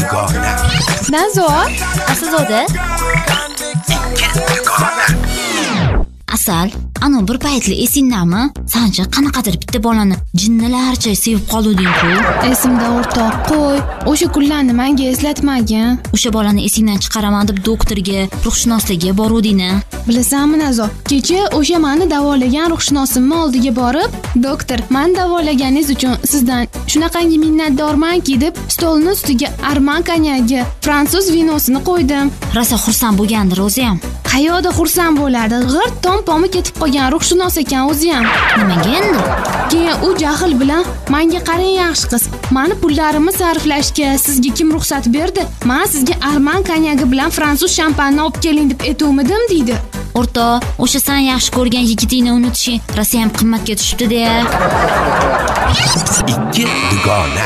dugona. Nazo, Aslzoda. Asal, ana bir paytli esingdami? Sanchi qanaqadir bitta bolani jinnilarcha sevib qoluvding-ku. esimda o'rtoq. Qo'y, o'sha kunlarni menga eslatmagin. O'sha bolani esingdan chiqaraman deb doktorga, ruhshunoslarga boruvding-a. Bilasanmi Nazo, kecha o'sha meni davolagan ruhshunosimni oldiga borib, doktor, men davolaganingiz uchun sizdan shunaqangi minnatdormanki deb stolning ustiga arman konyagi, fransuz vinosini qo'ydim. Rosa xursand bo'lgandir o'zi ham. Qayoqda xursand bo'ladi? G'irt tom-pomi ketib qolgan ruhshunos ekan o'zi ham. Nimaga endi? Keyin u jahl bilan menga qarang yaxshi qiz, meni pullarimni sarflashga sizga kim ruxsat berdi? Men sizga arman konyagi bilan fransuz shampanini olib keling deb aytuvmidim deydi. O'rtoq, o'sha sen yaxshi ko'rgan yigitingni unutishing rosa ham qimmatga tushibdi-da. Ikki dugona.